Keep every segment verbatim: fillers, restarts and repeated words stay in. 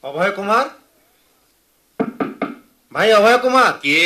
अभय कुमार भाई अभय कुमार किए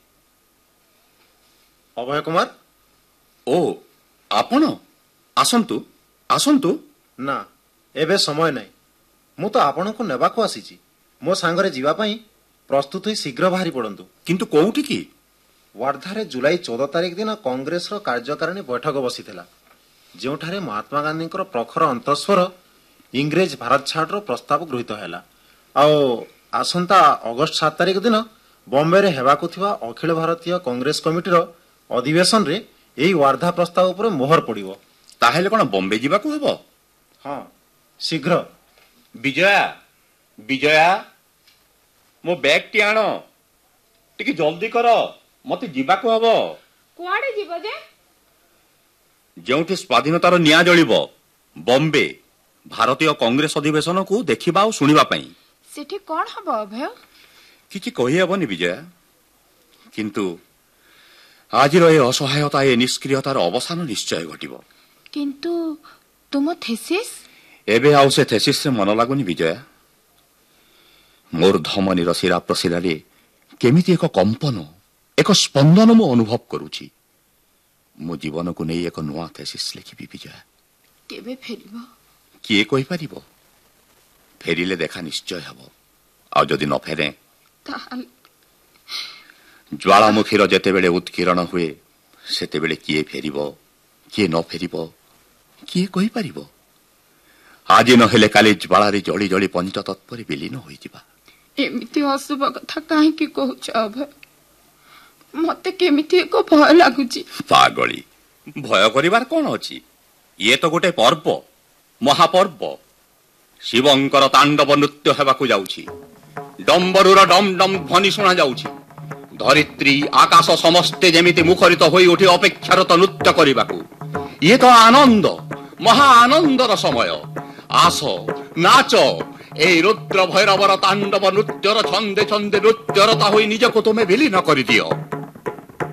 अभय कुमार ओ आपण आसंतु आसंतु ना एबे समय नहीं मु तो आपण को नेबा को आसीची मो सांगरे जीवा पई प्रस्तुत होई शीघ्र बाहरी पड़ंतु किंतु कोउठी की वार्धारे जुलाई चौदह तारिख दिन कांग्रेस रो कार्यकारिणी बैठक बसिथिला जेउठारे महात्मा गांधी प्रखर अंतस्वर इंग्रेज भारत छाड़ रो प्रस्ताव गृहीत हैला आओ आसंता अगस्त सात तारिख दिन बॉम्बे रे हेबाकु थिबा अखिल भारतीय कांग्रेस कमिटी रो अधिवेशन रे एई वार्धा प्रस्ताव ऊपर मोहर पड़िबो ताहेले कोन बॉम्बे जीवाकू हेबो हां शीघ्र विजया विजया मो बैग टी आनो टिके जल्दी करो मते जीवाकू हबो कुआडे जीवो जे जेउठी स्वाधीनतार निया जळिबो बॉम्बे भारतीय कांग्रेस अधिवेशन को देखिबा और सुनिबा पई सेठी कोन हबो अभय किछि कहि हेबनी विजया किंतु आज रो ए असहायता ए निष्क्रियतार अवसान निश्चय घटिबो किंतु तुम थेसिस एबे आउ से थेसिस से मन लागुनी विजया मोर धमनीर शिरा प्रशिरारे केमिति एक कंपन एक स्पंदन मु अनुभव करूची मो जीवन को नै एक नुआ थेसिस लिखिबी विजया केबे फेरिबो किए कहि पारिबो फेरिले देखा निश्चय हबो आ जदि न फेरे ताहाल ज्वालामुखीर जेते बेले उत्किरण हुए सेते बेले किए फेरिबो किए न फेरिबो किए कहि पारिबो आज न हेले काली ज्वाला रे जळी जळी पंच तत्पर विलीन होई जिबा एमिति अशुभ कथा काहे की कहउछ अभय मते केमिति एको भय लागुची पागली भय करिवार कोन अछि ये तो गोटे पर्व महापर्व शिवंकर तांडव नृत्य हेबाकू जाउछि डम्बरुर डम डम ध्वनि सुना जाउछि धरित्री आकाश समस्ते जेमिति मुखरित होई उठी अपेक्षारत नृत्य करिबाकू ये तो आनंद महा आनंदर समय आस नाच ए रुद्र भैरवर तांडव नृत्यर छंदे छंदे नृत्यरता होई निजको तुमे विलीन करि दियो।